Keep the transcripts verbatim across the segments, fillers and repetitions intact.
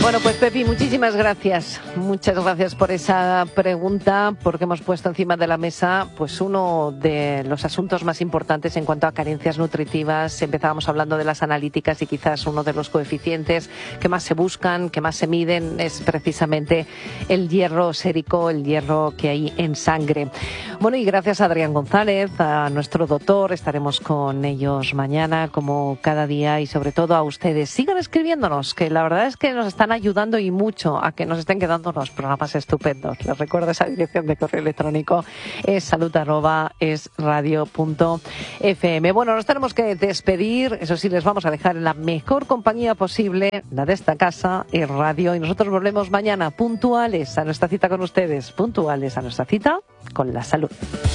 Bueno, pues Pepi, muchísimas gracias. Muchas gracias por esa pregunta, porque hemos puesto encima de la mesa pues uno de los asuntos más importantes en cuanto a carencias nutritivas. Empezábamos hablando de las analíticas y quizás uno de los coeficientes que más se buscan, que más se miden, es precisamente el hierro sérico, el hierro que hay en sangre. Bueno, y gracias a Adrián González, a nuestro doctor, estaremos con ellos mañana, como cada día, y sobre todo a ustedes. Sigan escribiéndonos, que la verdad es que nos están ayudando y mucho a que nos estén quedando unos programas estupendos. Les recuerdo esa dirección de correo electrónico, es salud arroba es radio punto f m. Bueno, nos tenemos que despedir, eso sí, les vamos a dejar en la mejor compañía posible, la de esta casa, es radio, y nosotros volvemos mañana puntuales a nuestra cita con ustedes, puntuales a nuestra cita con la salud.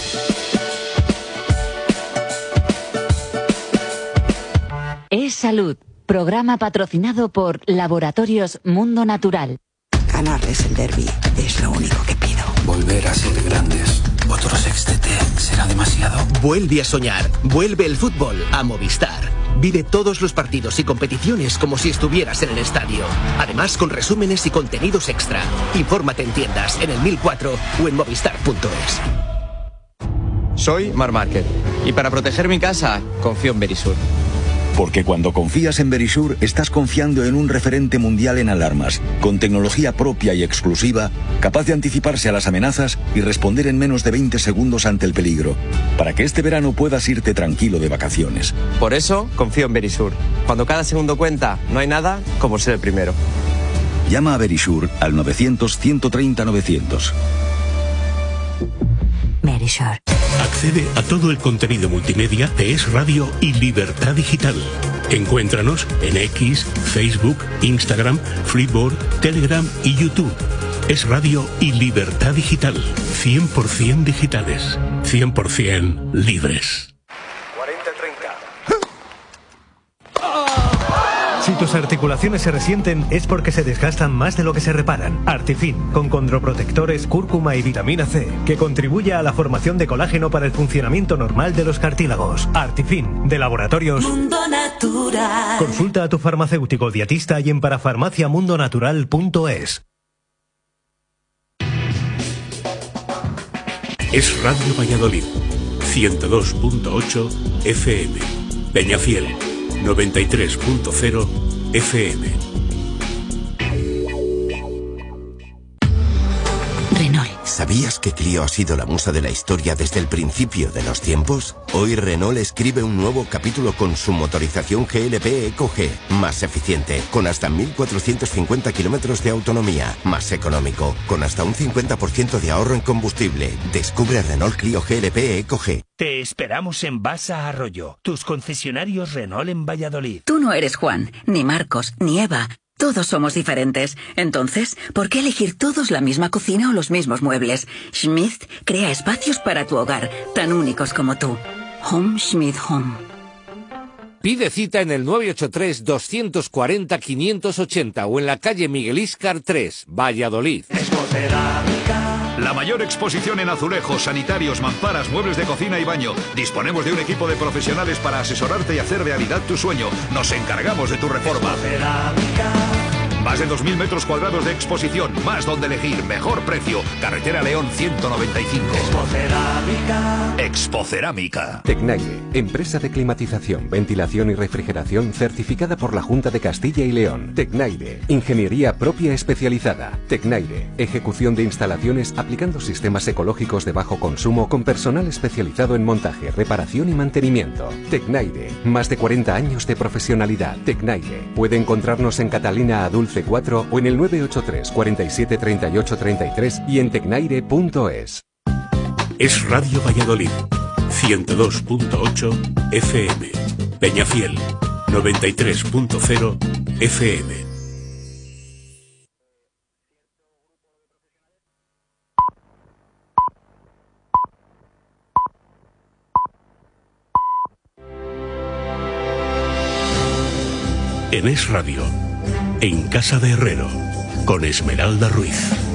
Es Salud, programa patrocinado por Laboratorios Mundo Natural. Ganarles el derbi es lo único que pido. Volver a ser grandes. Otro sextete será demasiado. Vuelve a soñar. Vuelve el fútbol a Movistar. Vive todos los partidos y competiciones como si estuvieras en el estadio. Además, con resúmenes y contenidos extra. Infórmate en tiendas, en el mil cuatro o en movistar punto es. Soy Mar Márquez y para proteger mi casa confío en Verisur. Porque cuando confías en Verisur, estás confiando en un referente mundial en alarmas, con tecnología propia y exclusiva, capaz de anticiparse a las amenazas y responder en menos de veinte segundos ante el peligro, para que este verano puedas irte tranquilo de vacaciones. Por eso, confío en Verisur. Cuando cada segundo cuenta, no hay nada como ser el primero. Llama a Verisur al novecientos, ciento treinta, novecientos. Verisur. Accede a todo el contenido multimedia de Es Radio y Libertad Digital. Encuéntranos en X, Facebook, Instagram, Flipboard, Telegram y YouTube. Es Radio y Libertad Digital. cien por ciento digitales. cien por ciento libres. Si tus articulaciones se resienten es porque se desgastan más de lo que se reparan. Artifin, con condroprotectores, cúrcuma y vitamina C, que contribuye a la formación de colágeno para el funcionamiento normal de los cartílagos. Artifin, de Laboratorios Mundo Natural. Consulta a tu farmacéutico dietista y en parafarmacia mundo natural punto es. Es Radio Valladolid, ciento dos punto ocho F M. Peñafiel, noventa y tres punto cero F M. Renault. ¿Sabías que Clio ha sido la musa de la historia desde el principio de los tiempos? Hoy Renault escribe un nuevo capítulo con su motorización G L P Eco G, más eficiente, con hasta mil cuatrocientos cincuenta kilómetros de autonomía, más económico, con hasta un cincuenta por ciento de ahorro en combustible. Descubre Renault Clio G L P Eco G. Te esperamos en Basa Arroyo, tus concesionarios Renault en Valladolid. Tú no eres Juan, ni Marcos, ni Eva. Todos somos diferentes. Entonces, ¿por qué elegir todos la misma cocina o los mismos muebles? Schmidt crea espacios para tu hogar, tan únicos como tú. Home Schmidt Home. Pide cita en el nueve ocho tres, dos cuatro cero, cinco ocho cero o en la calle Miguel Íscar tres, Valladolid. La mayor exposición en azulejos, sanitarios, mamparas, muebles de cocina y baño. Disponemos de un equipo de profesionales para asesorarte y hacer realidad tu sueño. Nos encargamos de tu reforma. Más de dos mil metros cuadrados de exposición, más donde elegir, mejor precio. Carretera León ciento noventa y cinco. Expocerámica. Expocerámica. Tecnaire, empresa de climatización, ventilación y refrigeración certificada por la Junta de Castilla y León. Tecnaire, ingeniería propia especializada. Tecnaire, ejecución de instalaciones aplicando sistemas ecológicos de bajo consumo con personal especializado en montaje, reparación y mantenimiento. Tecnaire, más de cuarenta años de profesionalidad. Tecnaire, puede encontrarnos en Catalina Adulce cuatro o en el nueve ocho tres, cuarenta y siete, treinta y ocho, treinta y tres y en tecnaire punto es. Es Radio Valladolid, ciento dos punto ocho F M. Peñafiel, noventa y tres punto cero F M. En Es Radio, en Casa de Herrero, con Esmeralda Ruiz.